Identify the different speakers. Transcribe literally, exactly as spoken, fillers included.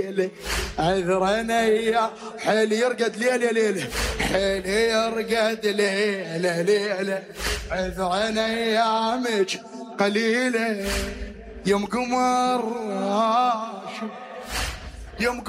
Speaker 1: عذرنا يا حيل يرقد ليلة ليلة، حيل يرقد ليلة ليلة، عذرنا ايامك قليلة يوم قمر يوم